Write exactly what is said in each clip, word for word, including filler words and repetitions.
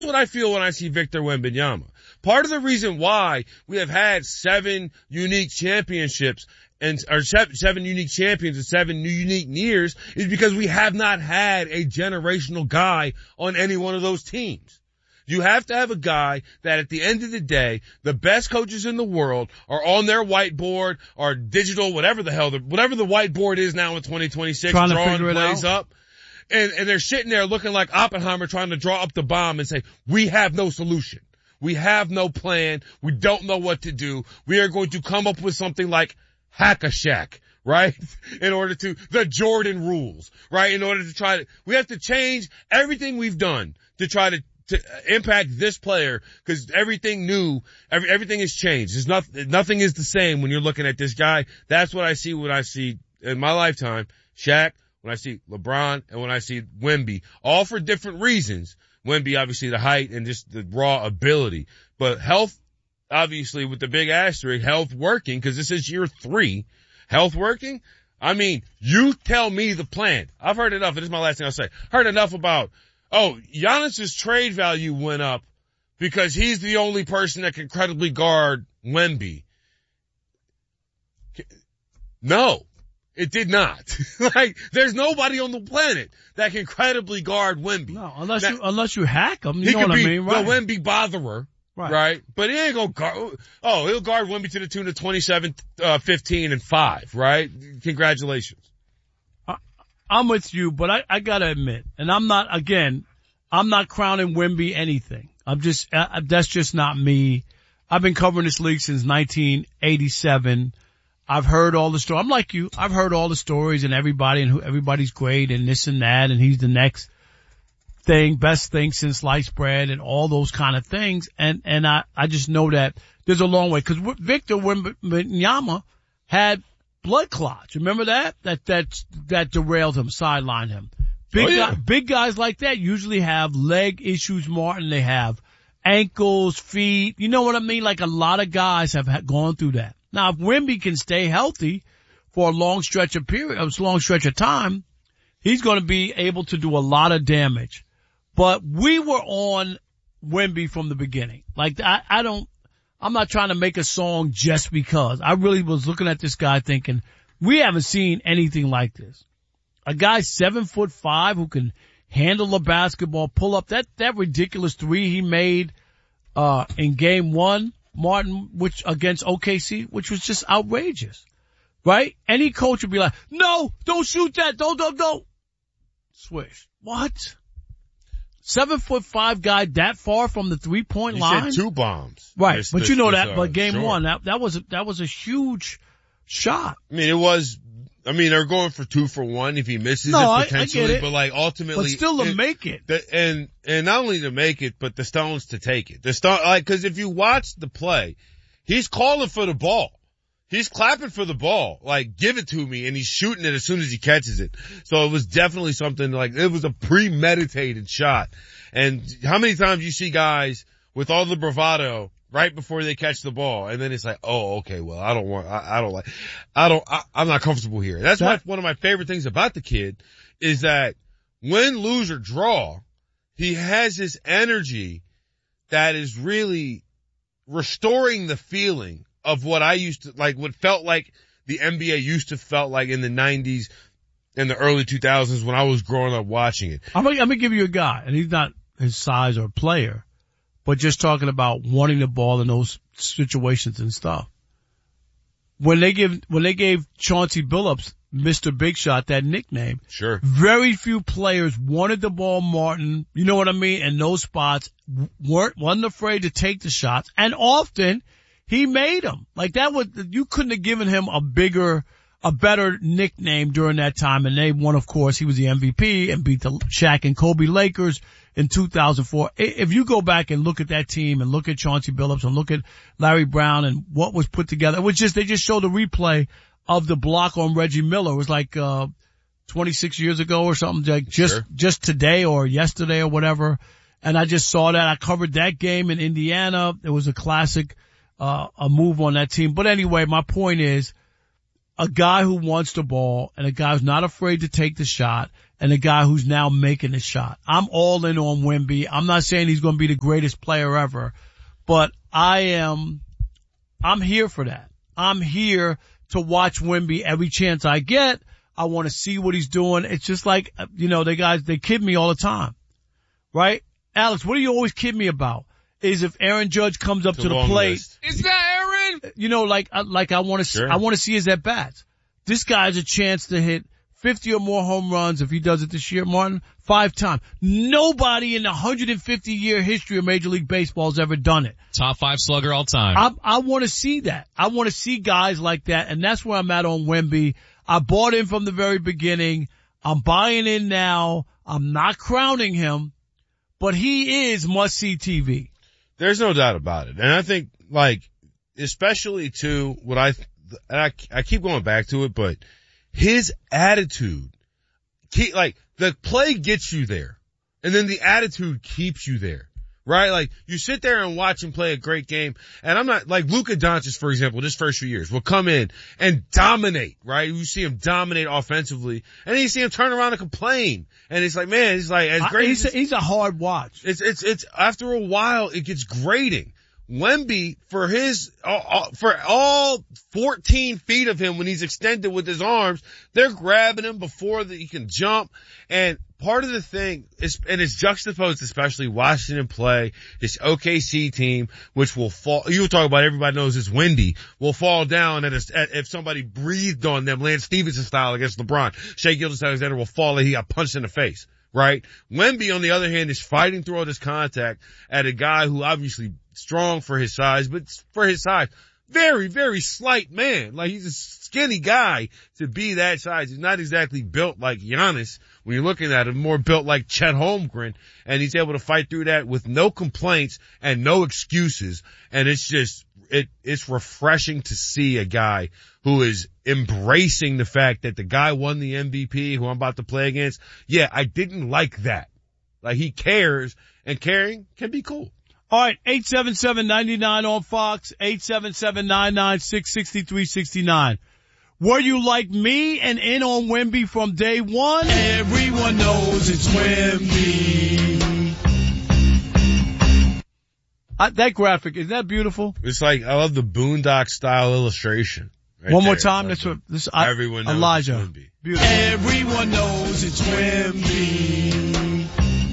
what I feel when I see Victor Wembanyama. Part of the reason why we have had seven unique championships and, or seven, seven unique champions and seven new unique years is because we have not had a generational guy on any one of those teams. You have to have a guy that at the end of the day, the best coaches in the world are on their whiteboard or digital, whatever the hell, the, whatever the whiteboard is now in twenty twenty-six, trying drawing to figure it plays out. up. And, and they're sitting there looking like Oppenheimer trying to draw up the bomb and say, we have no solution. We have no plan. We don't know what to do. We are going to come up with something like Hack-a-Shack, right? In order to, the Jordan rules, right? In order to try to, we have to change everything we've done to try to, to impact this player because everything new, every, everything has changed. There's nothing, nothing is the same when you're looking at this guy. That's what I see when I see in my lifetime, Shaq, when I see LeBron, and when I see Wemby, all for different reasons. Wemby, obviously, the height and just the raw ability. But health, obviously, with the big asterisk, health working, because this is year three. Health working? I mean, you tell me the plan. I've heard enough, and this is my last thing I'll say. Heard enough about, oh, Giannis's trade value went up because he's the only person that can credibly guard Wemby. No. It did not. Like, there's nobody on the planet that can credibly guard Wemby. No, unless now, you, unless you hack him, you he know could what be I mean, right? the Wemby botherer, right. right? But he ain't gonna guard, oh, he'll guard Wemby to the tune of twenty-seven, uh, fifteen and five, right? Congratulations. I, I'm with you, but I, I gotta admit, and I'm not, again, I'm not crowning Wemby anything. I'm just, uh, that's just not me. I've been covering this league since nineteen eighty-seven. I've heard all the stories. I'm like you. I've heard all the stories and everybody and who everybody's great and this and that and he's the next thing, best thing since sliced bread and all those kind of things. And, and I, I just know that there's a long way because Victor Wembanyama had blood clots. Remember that? That, that, that derailed him, sidelined him. Big, oh, yeah. guy, big guys like that usually have leg issues, Martin. They have ankles, feet. You know what I mean? Like a lot of guys have gone through that. Now, if Wemby can stay healthy for a long stretch of period, a long stretch of time, he's going to be able to do a lot of damage. But we were on Wemby from the beginning. Like, I, I don't, I'm not trying to make a song just because. I really was looking at this guy thinking, we haven't seen anything like this. A guy seven foot five who can handle a basketball, pull up that, that ridiculous three he made, uh, in game one. Martin, which against O K C, which was just outrageous, right? Any coach would be like, no, don't shoot that. Don't, don't, don't. Swish. What? Seven foot five guy that far from the three point you line? Said two bombs. Right. This, but this, you know this, that, uh, but game sure. one, that, that was a, that was a huge shot. I mean, it was, I mean, they're going for two for one if he misses no, it potentially, I, I get it. but like ultimately. But still to it, make it. The, and, and not only to make it, but the stones to take it. The stone, like, cause if you watch the play, he's calling for the ball. He's clapping for the ball. Like, give it to me. And he's shooting it as soon as he catches it. So it was definitely something like, it was a premeditated shot. And how many times you see guys with all the bravado right before they catch the ball. And then it's like, oh, okay, well, I don't want, I, I don't like, I don't, I, I'm not comfortable here. That's that, my, one of my favorite things about the kid is that win, lose, or draw, he has this energy that is really restoring the feeling of what I used to, like what felt like the N B A used to felt like in the nineties and the early two thousands when I was growing up watching it. I'm gonna, I'm gonna give you a guy, and he's not his size or player, but just talking about wanting the ball in those situations and stuff. When they give, when they gave Chauncey Billups Mister Big Shot that nickname, sure, very few players wanted the ball, Martin. You know what I mean? In those spots, weren't wasn't afraid to take the shots, and often he made them. Like that was, you couldn't have given him a bigger, a better nickname during that time. And they won, of course, he was the M V P and beat the Shaq and Kobe Lakers in two thousand four. If you go back and look at that team and look at Chauncey Billups and look at Larry Brown and what was put together, it was just, they just showed a replay of the block on Reggie Miller. It was like, uh, twenty-six years ago or something, like just, sure. just today or yesterday or whatever. And I just saw that. I covered that game in Indiana. It was a classic, uh, a move on that team. But anyway, my point is, a guy who wants the ball and a guy who's not afraid to take the shot and a guy who's now making the shot. I'm all in on Wemby. I'm not saying he's going to be the greatest player ever, but I am, I'm here for that. I'm here to watch Wemby every chance I get. I want to see what he's doing. It's just like, you know, they guys, they kid me all the time, right? Alex, what do you always kid me about? Is if Aaron Judge comes up It's to a the long plate. list. Is that Aaron? You know, like, like I want to, Sure. I want to see his at bats. This guy has a chance to hit fifty or more home runs if he does it this year, Martin, five times. Nobody in the one hundred fifty year history of Major League Baseball has ever done it. Top five slugger all time. I, I want to see that. I want to see guys like that, and that's where I'm at on Wemby. I bought in from the very beginning. I'm buying in now. I'm not crowning him, but he is must-see T V. There's no doubt about it. And I think, like, especially too, what I, and I, I keep going back to it, but his attitude, keep, like, the play gets you there, and then the attitude keeps you there, right? Like, you sit there and watch him play a great game, and I'm not, like, Luka Doncic, for example, this first few years, will come in and dominate, right? You see him dominate offensively, and then you see him turn around and complain, and it's like, man, he's like, as great I, he's, as a, he's a hard watch. It's, it's, it's, after a while, it gets grating. Wemby, for his, uh, uh, for all fourteen feet of him when he's extended with his arms, they're grabbing him before the, he can jump. And part of the thing is, and it's juxtaposed, especially watching him play this O K C team, which will fall, you talk about everybody knows it's windy, will fall down at, a, at if somebody breathed on them, Lance Stevenson style against LeBron. Shai Gilgeous-Alexander will fall and he got punched in the face. Right? Wemby, on the other hand, is fighting through all this contact at a guy who obviously strong for his size, but for his size, very, very slight man. Like, he's a skinny guy to be that size. He's not exactly built like Giannis when you're looking at him, more built like Chet Holmgren, and he's able to fight through that with no complaints and no excuses. And it's just, it, it's refreshing to see a guy who is embracing the fact that the guy won the M V P who I'm about to play against. Yeah, I didn't like that. Like, he cares, and caring can be cool. All right, eight seven seven, nine nine on Fox, eight seven seven, nine nine six, six three six nine. Were you like me and in on Wemby from day one? Everyone knows it's Wemby. Uh, that graphic, is that beautiful? It's like, I love the Boondock style illustration. Right One more there. time. Like That's what this. I, everyone knows Elijah. it's Wemby. Beautiful. Everyone knows it's Wemby.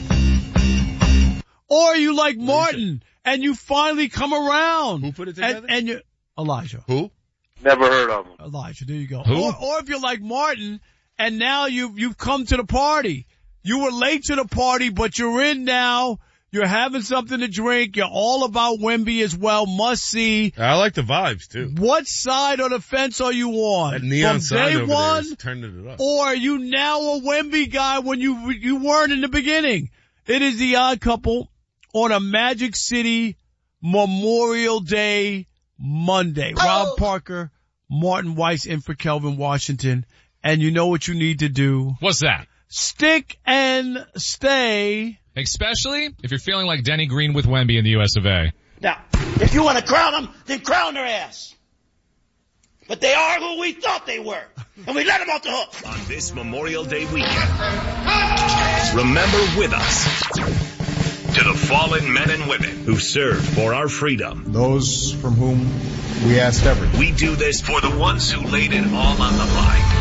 Or you like Martin and you finally come around. Who put it together? And, and you, Elijah. Who? Never heard of him. Elijah. There you go. Who? Or, or if you're like Martin and now you've you've come to the party. You were late to the party, but you're in now. You're having something to drink. You're all about Wemby as well. Must see. I like the vibes too. What side of the fence are you on? That neon From sign day over there one, is turning it up. or are you now a Wemby guy when you you weren't in the beginning? It is the Odd Couple on a Magic City Memorial Day Monday. Oh. Rob Parker, Martin Weiss in for Kelvin Washington. And you know what you need to do. What's that? Stick and stay. Especially if you're feeling like Denny Green with Wemby in the U S of A. Now, if you want to crown them, then crown their ass. But they are who we thought they were, and we let them off the hook. On this Memorial Day weekend, remember with us to the fallen men and women who served for our freedom. Those from whom we asked everything. We do this for the ones who laid it all on the line.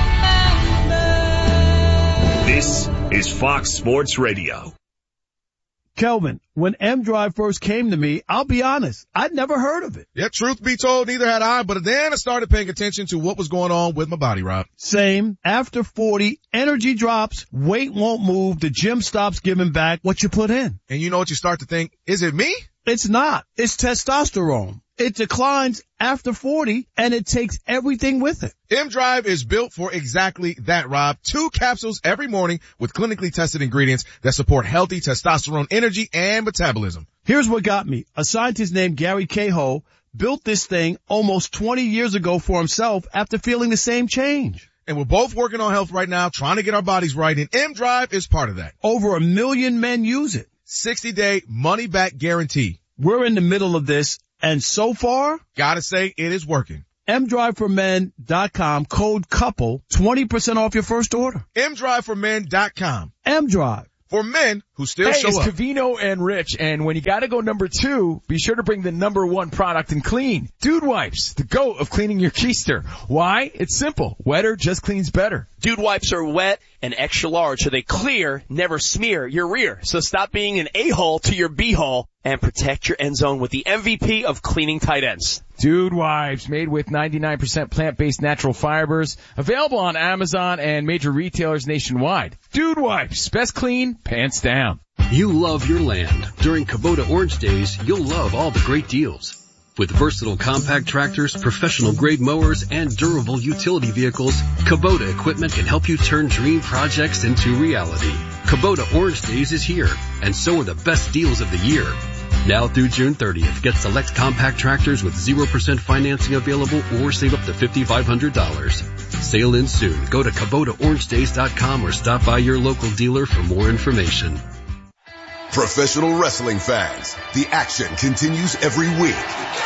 This is Fox Sports Radio. Kelvin, when M Drive first came to me, I'll be honest, I'd never heard of it. Yeah, truth be told, neither had I, but then I started paying attention to what was going on with my body, Rob. Same. After forty, energy drops, weight won't move, the gym stops giving back what you put in. And you know what you start to think? Is it me? It's not. It's testosterone. It declines after forty, and it takes everything with it. M-Drive is built for exactly that, Rob. Two capsules every morning with clinically tested ingredients that support healthy testosterone energy and metabolism. Here's what got me. A scientist named Gary Cahill built this thing almost twenty years ago for himself after feeling the same change. And we're both working on health right now, trying to get our bodies right, and M-Drive is part of that. Over a million men use it. sixty-day money-back guarantee. We're in the middle of this, and so far, Gotta say, it is working. M drive for men dot com, code COUPLE, twenty percent off your first order. M drive for men dot com. M-Drive. For men who still hey, show it's up. Covino and Rich, and when you gotta go number two, be sure to bring the number one product in clean. Dude Wipes, the GOAT of cleaning your keister. Why? It's simple. Wetter just cleans better. Dude Wipes are wet and extra large, so they clear, never smear your rear. So stop being an a-hole to your b-hole and protect your end zone with the M V P of cleaning tight ends. Dude Wipes, made with ninety-nine percent plant-based natural fibers, available on Amazon and major retailers nationwide. Dude Wipes, best clean, pants down. You love your land. During Kubota Orange Days, you'll love all the great deals. With versatile compact tractors, professional grade mowers, and durable utility vehicles, Kubota equipment can help you turn dream projects into reality. Kubota Orange Days is here, and so are the best deals of the year. Now through June thirtieth, get select compact tractors with zero percent financing available or save up to five thousand five hundred dollars. Sale ends soon. Go to Kubota Orange Days dot com or stop by your local dealer for more information. Professional wrestling fans, the action continues every week.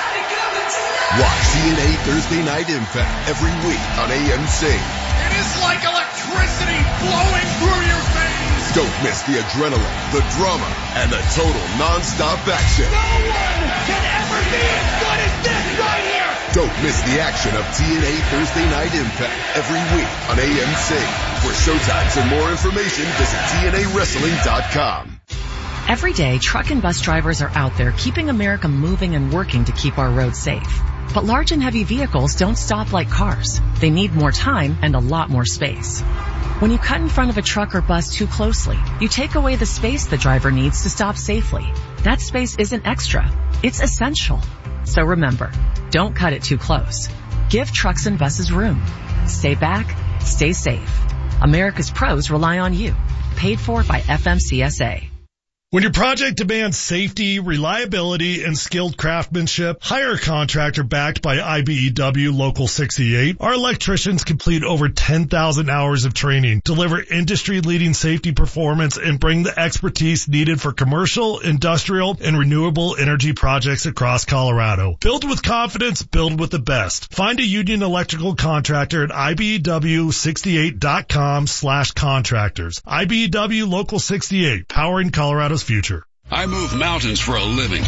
Watch T N A Thursday Night Impact every week on A M C. It is like electricity flowing through your veins. Don't miss the adrenaline, the drama, and the total non-stop action. No one can ever be as good as this right here. Don't miss the action of T N A Thursday Night Impact every week on A M C. For showtimes and more information, visit T N A wrestling dot com. Every day, truck and bus drivers are out there keeping America moving and working to keep our roads safe. But large and heavy vehicles don't stop like cars. They need more time and a lot more space. When you cut in front of a truck or bus too closely, you take away the space the driver needs to stop safely. That space isn't extra. It's essential. So remember, don't cut it too close. Give trucks and buses room. Stay back. Stay safe. America's pros rely on you. Paid for by F M C S A. When your project demands safety, reliability, and skilled craftsmanship, hire a contractor backed by I B E W Local sixty-eight. Our electricians complete over ten thousand hours of training, deliver industry-leading safety performance, and bring the expertise needed for commercial, industrial, and renewable energy projects across Colorado. Build with confidence, build with the best. Find a union electrical contractor at I B E W sixty-eight dot com slash contractors. I B E W Local sixty-eight, powering Colorado's future. I move mountains for a living.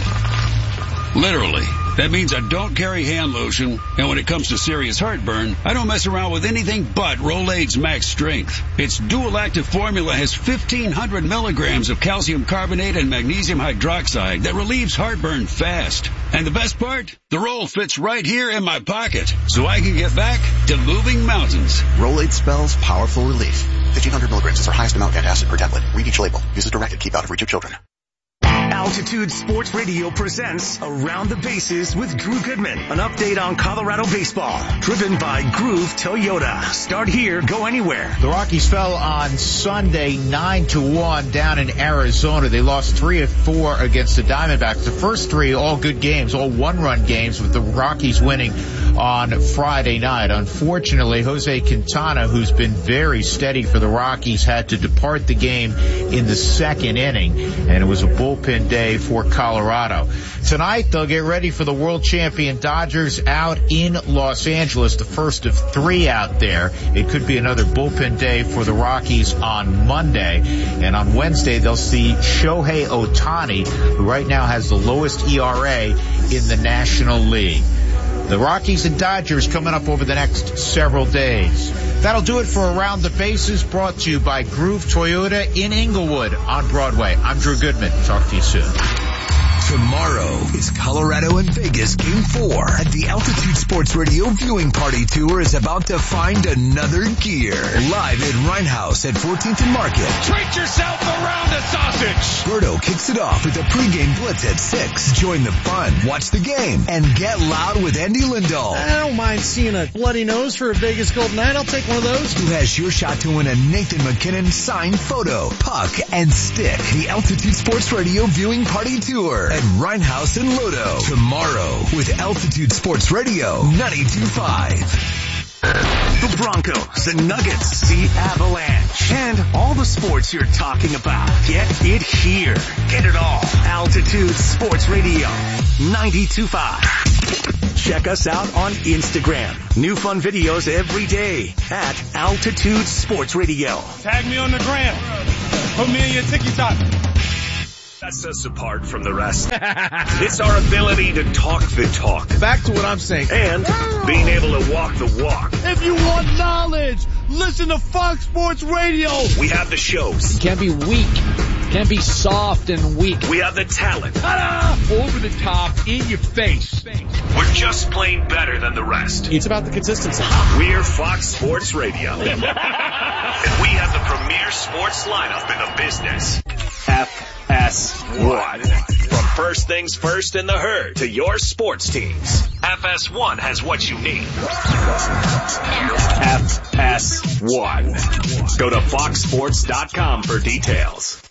Literally. That means I don't carry hand lotion, and when it comes to serious heartburn, I don't mess around with anything but Rolaids Max Strength. Its dual active formula has fifteen hundred milligrams of calcium carbonate and magnesium hydroxide that relieves heartburn fast. And the best part? The roll fits right here in my pocket, so I can get back to moving mountains. Rolaids spells powerful relief. fifteen hundred milligrams is our highest amount of antacid per tablet. Read each label. Use as directed. Keep out of reach of children. Altitude Sports Radio presents Around the Bases with Drew Goodman. An update on Colorado baseball. Driven by Groove Toyota. Start here, go anywhere. The Rockies fell on Sunday nine to one down in Arizona. They lost three of four against the Diamondbacks. The first three all good games, all one-run games, with the Rockies winning on Friday night. Unfortunately, Jose Quintana, who's been very steady for the Rockies, had to depart the game in the second inning, and it was a bullpen day for Colorado. Tonight, they'll get ready for the world champion Dodgers out in Los Angeles, the first of three out there. It could be another bullpen day for the Rockies on Monday. And on Wednesday, they'll see Shohei Ohtani, who right now has the lowest E R A in the National League. The Rockies and Dodgers coming up over the next several days. That'll do it for Around the Bases, brought to you by Groove Toyota in Inglewood on Broadway. I'm Drew Goodman. Talk to you soon. Tomorrow is Colorado and Vegas Game four. And the Altitude Sports Radio Viewing Party Tour is about to find another gear. Live at Rhinehouse at fourteenth and Market. Treat yourself around the sausage. Berto kicks it off with a pregame blitz at six. Join the fun, watch the game, and get loud with Andy Lindahl. I don't mind seeing a bloody nose for a Vegas Golden Knight. I'll take one of those. Who has your shot to win a Nathan McKinnon signed photo, puck, and stick. The Altitude Sports Radio Viewing Party Tour at Rhinehouse and Lodo. Tomorrow with Altitude Sports Radio ninety-two point five. The Broncos, the Nuggets, the Avalanche, and all the sports you're talking about. Get it here. Get it all. Altitude Sports Radio ninety-two point five. check us out on Instagram. New fun videos every day at Altitude Sports Radio. Tag me on the gram. Put me in your TikTok. Sets us apart from the rest. It's our ability to talk the talk. Back to what I'm saying. And being able to walk the walk. If you want knowledge, listen to Fox Sports Radio. We have the shows. Can't be weak. Can't be soft and weak. We have the talent. Ta-da! Over the top, in your face. We're just plain better than the rest. It's about the consistency. We're Fox Sports Radio. And we have the premier sports lineup in the business. F S one. From first things first in the herd to your sports teams, F S one has what you need. F S one. Go to fox sports dot com for details.